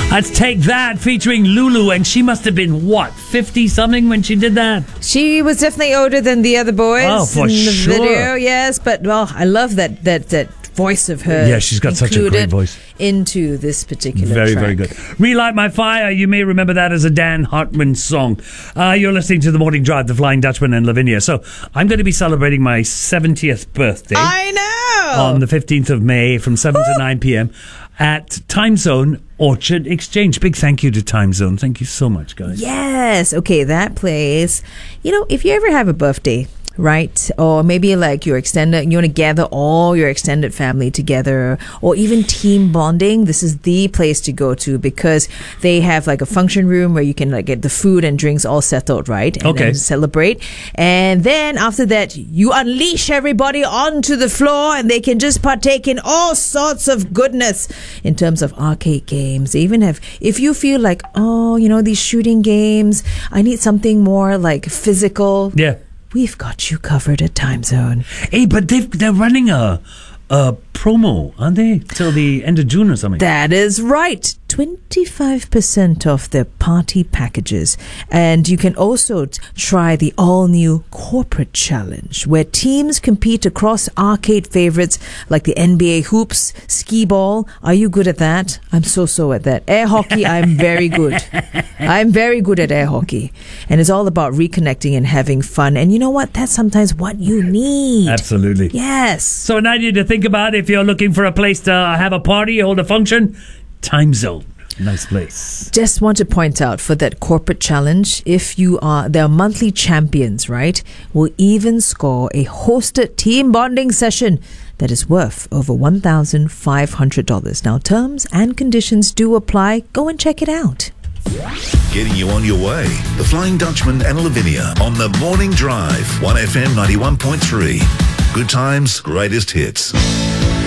Let's Take That featuring Lulu, and she must have been, what, 50-something when she did that? She was definitely older than the other boys for in the sure. video, yes. But, well, I love that voice of her. Yeah, she's got such a great voice. Into this particular Very, track. very good. Relight My Fire, you may remember that as a Dan Hartman song. You're listening to The Morning Drive, The Flying Dutchman and Lavinia. So I'm going to be celebrating my 70th birthday. I know! On the 15th of May from 7 to 9 p.m. at Time Zone Orchard Exchange. Big thank you to Time Zone. Thank you so much, guys. Yes. Okay, that place. You know, if you ever have a birthday, right? Or maybe like you want to gather all your extended family together, or even team bonding, this is the place to go to, because they have like a function room where you can like get the food and drinks all settled, right? And then celebrate. And then after that, you unleash everybody onto the floor and they can just partake in all sorts of goodness in terms of arcade games. They even have, if you feel like, these shooting games, I need something more like physical. Yeah. We've got you covered at Time Zone. Hey, but they're running a promo, aren't they? Till the end of June or something. That is right. 25% off their party packages. And you can also try the all-new Corporate Challenge, where teams compete across arcade favorites like the NBA hoops, skee ball. Are you good at that? I'm so at that. Air hockey, I'm very good. I'm very good at air hockey. And it's all about reconnecting and having fun. And you know what? That's sometimes what you need. Absolutely. Yes. So an idea to think about if you're looking for a place to have a party, hold a function. Time Zone. Nice place. Just want to point out for that Corporate Challenge, if you are their monthly champions, right, will even score a hosted team bonding session that is worth over $1,500. Now, terms and conditions do apply. Go and check it out. Getting you on your way. The Flying Dutchman and Lavinia on The Morning Drive. 1FM 91.3. Good times, greatest hits.